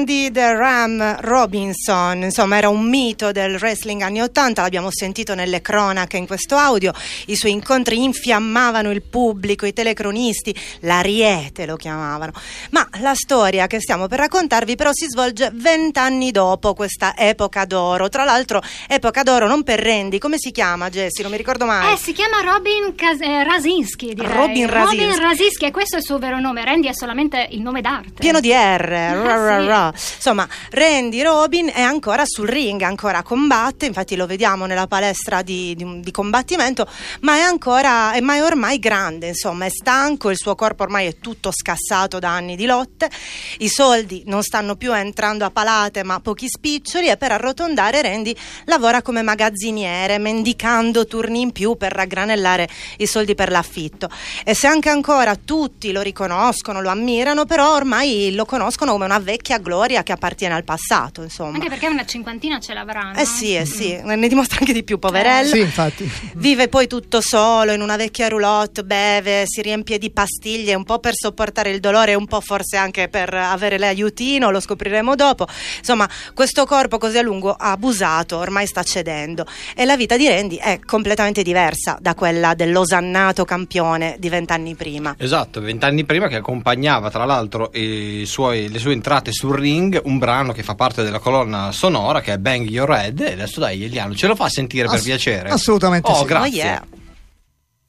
Randy the Ram Robinson, insomma era un mito del wrestling anni 80, l'abbiamo sentito nelle cronache in questo audio, i suoi incontri infiammavano il pubblico, i telecronisti, l'Ariete lo chiamavano. Ma la storia che stiamo per raccontarvi però si svolge 20 anni dopo questa epoca d'oro. Tra l'altro epoca d'oro non per Randy, come si chiama Jessie? Non mi ricordo mai. Si chiama Robin Rasinski, direi. Robin Rasinski, e questo è il suo vero nome. Randy è solamente il nome d'arte. Pieno di R. Sì. Insomma, Randy Robin è ancora sul ring, ancora combatte, infatti lo vediamo nella palestra di combattimento, ma è ormai grande, insomma, è stanco, il suo corpo ormai è tutto scassato da anni di lotte, i soldi non stanno più entrando a palate ma pochi spiccioli, e per arrotondare Randy lavora come magazziniere, mendicando turni in più per raggranellare i soldi per l'affitto. E se anche ancora tutti lo riconoscono, lo ammirano, però ormai lo conoscono come una vecchia gloria che appartiene al passato, insomma. Anche perché una cinquantina ce l'avrà, no? Sì, ne dimostra anche di più, poverello. Sì, infatti. Vive poi tutto solo in una vecchia roulotte, beve, si riempie di pastiglie, un po' per sopportare il dolore e un po' forse anche per avere l'aiutino, lo scopriremo dopo. Insomma, questo corpo così a lungo abusato ormai sta cedendo, e la vita di Randy è completamente diversa da quella dell'osannato campione di 20 anni prima. Esatto, 20 anni prima, che accompagnava tra l'altro le sue entrate sul ring un brano che fa parte della colonna sonora, che è Bang Your Head. E adesso dai, Eliano, ce lo fa sentire per piacere? Assolutamente sì. Grazie. Oh yeah.